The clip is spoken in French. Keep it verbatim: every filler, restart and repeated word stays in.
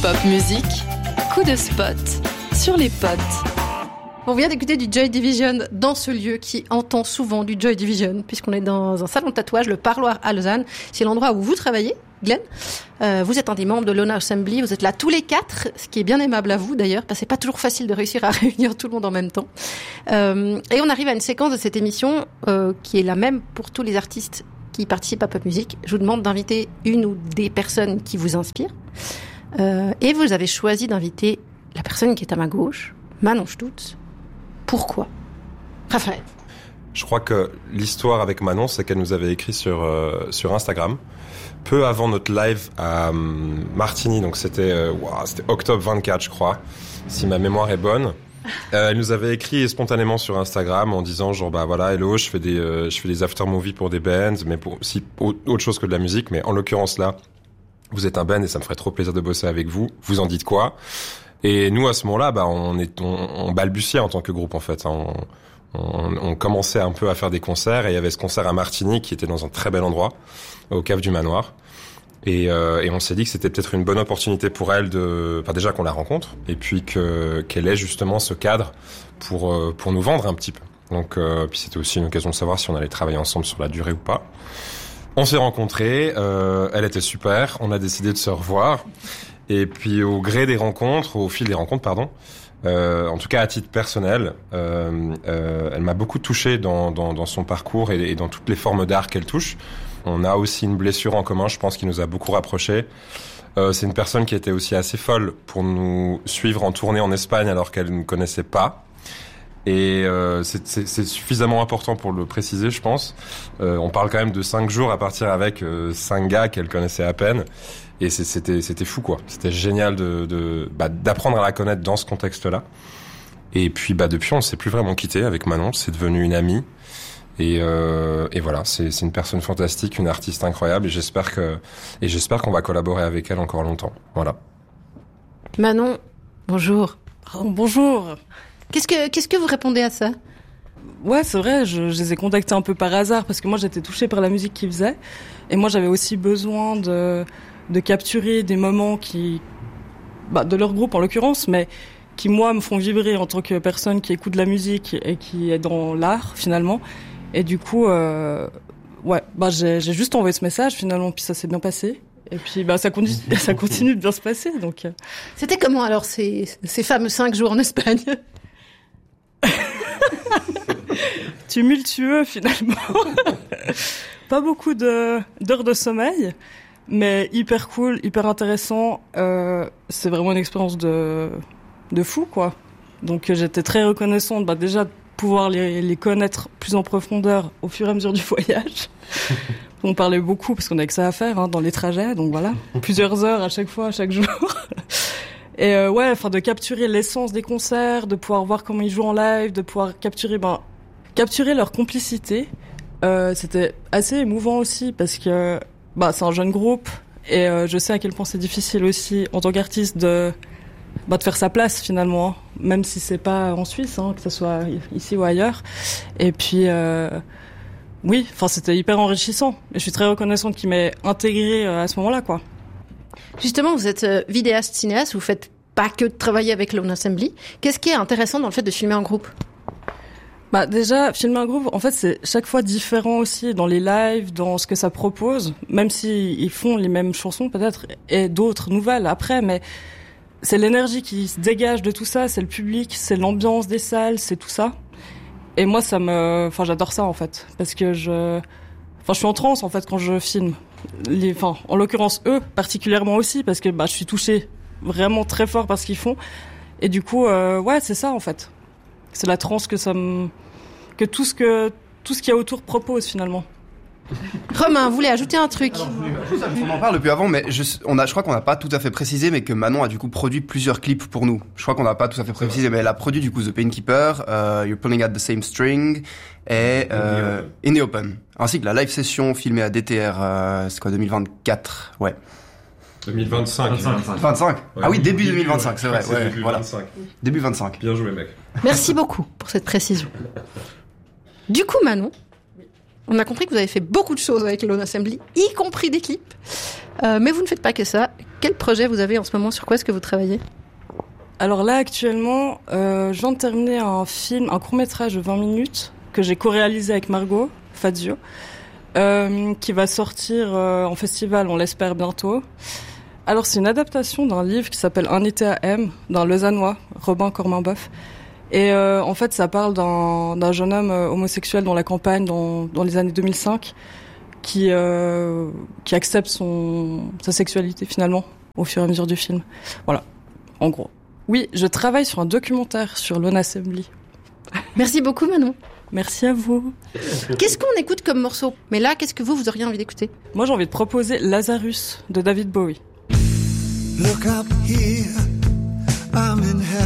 Pop Music, coup de spot sur les potes. On vient d'écouter du Joy Division dans ce lieu qui entend souvent du Joy Division, puisqu'on est dans un salon de tatouage, le Parloir à Lausanne. C'est l'endroit où vous travaillez, Glenn. Euh, vous êtes un des membres de l'Honor Assembly. Vous êtes là tous les quatre, ce qui est bien aimable à vous d'ailleurs, parce que c'est pas toujours facile de réussir à réunir tout le monde en même temps. Euh, et on arrive à une séquence de cette émission euh, qui est la même pour tous les artistes qui participent à Pop Music. Je vous demande d'inviter une ou des personnes qui vous inspirent. Euh, et vous avez choisi d'inviter la personne qui est à ma gauche, Manon Stutz. Pourquoi ? Raphaël. Je crois que l'histoire avec Manon, c'est qu'elle nous avait écrit sur euh, sur Instagram peu avant notre live à um, Martigny. Donc c'était euh, wow, c'était octobre vingt-quatre, je crois, si ma mémoire est bonne. Euh, elle nous avait écrit spontanément sur Instagram en disant genre bah voilà, hello, je fais des euh, je fais des after movies pour des bands, mais pour aussi autre chose que de la musique. Mais en l'occurrence là, vous êtes un band et ça me ferait trop plaisir de bosser avec vous. Vous en dites quoi ? Et nous, à ce moment-là, bah, on est, on, on balbutiait en tant que groupe, en fait. On, on, on commençait un peu à faire des concerts et il y avait ce concert à Martigny qui était dans un très bel endroit, au Cave du Manoir. Et, euh, et on s'est dit que c'était peut-être une bonne opportunité pour elle de, enfin, déjà qu'on la rencontre et puis que, qu'elle ait justement ce cadre pour, euh, pour nous vendre un petit peu. Donc, euh, puis c'était aussi une occasion de savoir si on allait travailler ensemble sur la durée ou pas. On s'est rencontrés, euh, elle était super, on a décidé de se revoir. Et puis au gré des rencontres, au fil des rencontres, pardon, euh, en tout cas à titre personnel, euh, euh, elle m'a beaucoup touché dans, dans, dans son parcours et, et dans toutes les formes d'art qu'elle touche. On a aussi une blessure en commun, je pense, qui nous a beaucoup rapprochés. Euh, c'est une personne qui était aussi assez folle pour nous suivre en tournée en Espagne alors qu'elle ne connaissait pas. Et euh, c'est, c'est, c'est suffisamment important pour le préciser, je pense. Euh, on parle quand même de cinq jours à partir avec euh, cinq gars qu'elle connaissait à peine. Et c'est, c'était, c'était fou, quoi. C'était génial de, de, bah, d'apprendre à la connaître dans ce contexte-là. Et puis, bah, depuis, on ne s'est plus vraiment quitté avec Manon. C'est devenu une amie. Et, euh, et voilà, c'est, c'est une personne fantastique, une artiste incroyable. Et j'espère que, et j'espère qu'on va collaborer avec elle encore longtemps. Voilà. Manon, bonjour. Oh, bonjour. Qu'est-ce que, qu'est-ce que vous répondez à ça ? Ouais, c'est vrai, je, je les ai contactés un peu par hasard parce que moi j'étais touchée par la musique qu'ils faisaient et moi j'avais aussi besoin de, de capturer des moments qui, bah, de leur groupe en l'occurrence, mais qui moi me font vibrer en tant que personne qui écoute de la musique et qui est dans l'art finalement. Et du coup, euh, ouais, bah j'ai, j'ai juste envoyé ce message finalement, puis ça s'est bien passé. Et puis bah ça continue, ça continue de bien se passer donc. C'était comment alors ces, ces fameux cinq jours en Espagne ? Tumultueux finalement. Pas beaucoup de d'heures de sommeil, mais hyper cool, hyper intéressant. Euh, c'est vraiment une expérience de de fou quoi. Donc j'étais très reconnaissante, bah déjà de pouvoir les les connaître plus en profondeur au fur et à mesure du voyage. On parlait beaucoup parce qu'on avait que ça à faire hein, dans les trajets, donc voilà, plusieurs heures à chaque fois, à chaque jour. Et euh, ouais, enfin de capturer l'essence des concerts, de pouvoir voir comment ils jouent en live, de pouvoir capturer ben capturer leur complicité. Euh, c'était assez émouvant aussi parce que bah c'est un jeune groupe et euh, je sais à quel point c'est difficile aussi en tant qu'artiste de bah de faire sa place finalement, hein, même si c'est pas en Suisse, hein, que ce soit ici ou ailleurs. Et puis euh, oui, enfin c'était hyper enrichissant. Et je suis très reconnaissante qu'il m'ait intégré à ce moment-là, quoi. Justement, vous êtes vidéaste, cinéaste, vous faites pas que de travailler avec l'Honor Assembly. Qu'est-ce qui est intéressant dans le fait de filmer en groupe ? Bah déjà, filmer un groupe, en fait, c'est chaque fois différent aussi dans les lives, dans ce que ça propose, même si ils font les mêmes chansons peut-être et d'autres nouvelles après, mais c'est l'énergie qui se dégage de tout ça, c'est le public, c'est l'ambiance des salles, c'est tout ça. Et moi, ça me, enfin, j'adore ça en fait, parce que je, enfin, je suis en transe en fait quand je filme. Les, enfin, en l'occurrence eux particulièrement aussi, parce que bah, je suis touchée vraiment très fort par ce qu'ils font. Et du coup, euh, ouais, c'est ça en fait. C'est la transe que ça me, que tout ce que tout ce qu'il y a autour propose finalement. Romain, vous voulez ajouter un truc ? Alors, on en parle depuis avant, mais je, on a, je crois qu'on n'a pas tout à fait précisé, mais que Manon a du coup produit plusieurs clips pour nous. Je crois qu'on n'a pas tout à fait précisé, mais elle a produit du coup The Painkeeper, uh, You're Pulling at the Same String et euh, In the Open, ainsi que la live session filmée à D T R, euh, c'est quoi, deux mille vingt-quatre, ouais. deux mille vingt-cinq. vingt-cinq. vingt-cinq. Ouais, ah oui, début deux mille vingt-cinq, ouais, c'est vrai. C'est ouais, début voilà. vingt-cinq. Début vingt-cinq. Bien joué, mec. Merci beaucoup pour cette précision. Du coup, Manon, on a compris que vous avez fait beaucoup de choses avec l'Honor Assembly, y compris des clips. Euh, mais vous ne faites pas que ça. quel projet vous avez en ce moment? Sur quoi est-ce que vous travaillez? Alors là, actuellement, euh, je viens de terminer un film, un court-métrage de vingt minutes que j'ai co-réalisé avec Margot Fazio, euh, qui va sortir euh, en festival, on l'espère bientôt. Alors, c'est une adaptation d'un livre qui s'appelle Un été à M, d'un Lausannois, Robin Corminboeuf. Et euh, en fait, ça parle d'un, d'un jeune homme euh, homosexuel dans la campagne dans, dans les années deux mille cinq qui, euh, qui accepte son, sa sexualité finalement au fur et à mesure du film. Voilà, en gros. Oui, je travaille sur un documentaire sur l'Unassembly. Merci beaucoup, Manon. Merci à vous. Qu'est-ce qu'on écoute comme morceau? Mais là, qu'est-ce que vous, vous auriez envie d'écouter? Moi, j'ai envie de proposer Lazarus de David Bowie. Look up here, I'm in hell.